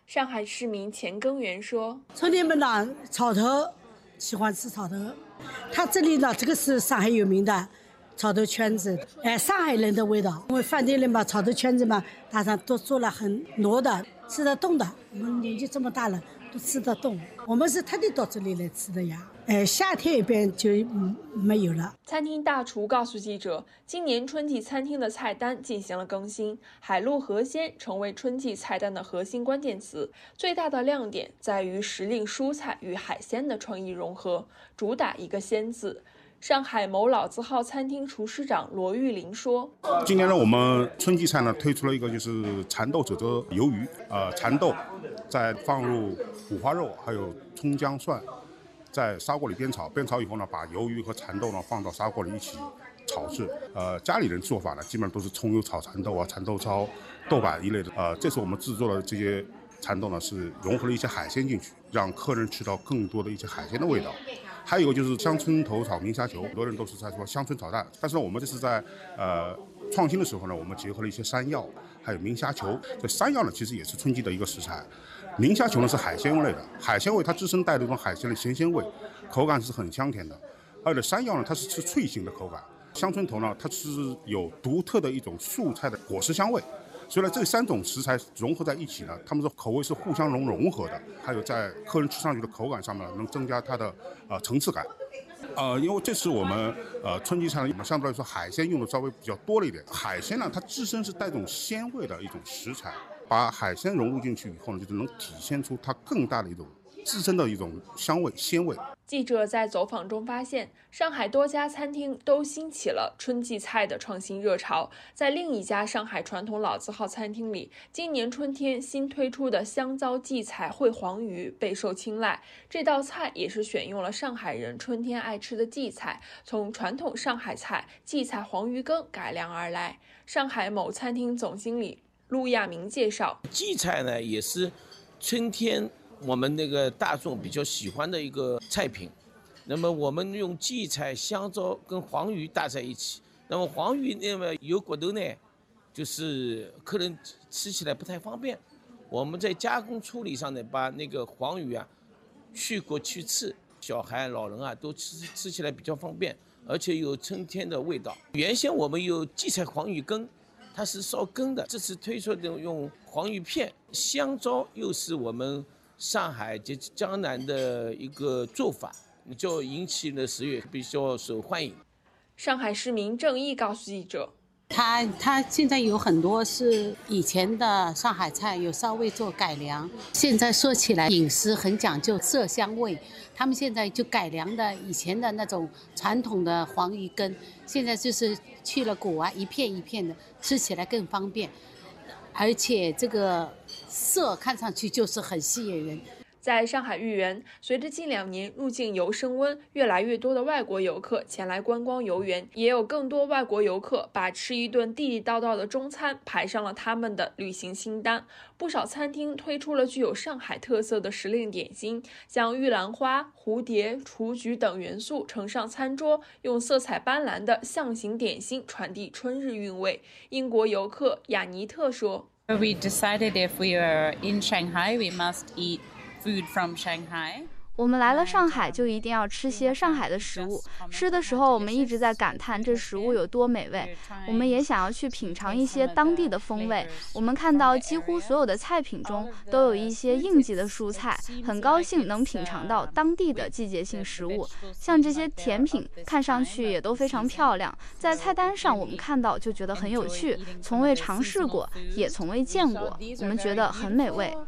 上海市民钱耕元说：“ 春天们呢，草头喜欢吃草头，它这里呢，这个是上海有名的草头圈子，上海人的味道。因为饭店里嘛，草头圈子嘛，打上都做了很糯的，吃得动的。我们年纪这么大了，都吃得动。我们是特地到这里来吃的呀。夏天一边就没有了。” 餐厅大厨告诉记者，今年春季餐厅的菜单进行了更新，海陆河鲜成为春季菜单的核心关键词。最大的亮点在于时令蔬菜与海鲜的创意融合，主打一个鲜字。上海某老字号餐厅厨师长罗玉林说：“ 今年呢，我们春季菜呢推出了一个就是蚕豆褶皱鱿鱼，蚕豆再放入五花肉，还有葱姜蒜，在砂锅里煸炒，煸炒以后呢，把鱿鱼和蚕豆呢放到砂锅里一起炒制。家里人做法呢，基本上都是葱油炒蚕豆啊、蚕豆烧、豆瓣一类的。这次我们制作的这些蚕豆呢，是融合了一些海鲜进去，让客人吃到更多的一些海鲜的味道。还有就是乡村头炒明虾球，很多人都是在说乡村炒蛋，但是我们这是在创新的时候呢，我们结合了一些山药，还有明虾球。这山药呢，其实也是春季的一个食材。明虾球呢是海鲜类的，海鲜味它自身带的这种海鲜的咸鲜味，口感是很香甜的。而且山药呢，它是吃脆性的口感，乡村头呢，它是有独特的一种素菜的果实香味。所以呢，这三种食材融合在一起呢，它们的口味是互相融合的，还有在客人吃上去的口感上面能增加它的层次感。因为这次我们春季菜呢，我们相对来说海鲜用的稍微比较多了一点。海鲜呢，它自身是带种鲜味的一种食材，把海鲜融入进去以后呢，就是能体现出它更大的一种自身的一种香味鲜味。 记者在走访中发现，上海多家餐厅都兴起了春季菜的创新热潮。在另一家上海传统老字号餐厅里，今年春天新推出的香糟荠菜烩黄鱼备受青睐。这道菜也是选用了上海人春天爱吃的荠菜，从传统上海菜荠菜黄鱼羹改良而来。上海某餐厅总经理陆亚明介绍， 荠菜呢也是春天我们那个大众比较喜欢的一个菜品，那么我们用荠菜、香糟跟黄鱼搭在一起。那么黄鱼那么有骨头呢，就是客人吃起来不太方便。我们在加工处理上呢，把那个黄鱼啊去骨去刺，小孩、老人啊都吃起来比较方便，而且有春天的味道。原先我们有荠菜黄鱼羹，它是烧羹的，这次推出的用黄鱼片，香糟又是我们上海及江南的一个做法，就引起了食欲，比较受欢迎。 上海市民郑毅告诉记者， 它现在有很多是以前的上海菜，有稍微做改良。现在说起来，饮食很讲究色香味，他们现在就改良的以前的那种传统的黄鱼羹，现在就是去了骨啊，一片一片的，吃起来更方便。而且这个色看上去就是很吸引人。 在上海豫园，随着近2年入境游升温，越来越多的外国游客前来观光游园，也有更多外国游客把吃一顿地地道道的中餐排上了他们的旅行清单。不少餐厅推出了具有上海特色的时令点心，将玉兰花、蝴蝶、雏菊等元素呈上餐桌，用色彩斑斓的象形点心传递春日韵味。英国游客雅尼特说， We decided if we are in Shanghai, we must eat food from Shanghai. 我们来了上海，就一定要吃些上海的食物。吃的时候，我们一直在感叹这食物有多美味。我们也想要去品尝一些当地的风味。我们看到几乎所有的菜品中都有一些应季的蔬菜，很高兴能品尝到当地的季节性食物。像这些甜品，看上去也都非常漂亮，在菜单上我们看到就觉得很有趣，从未尝试过，也从未见过，我们觉得很美味。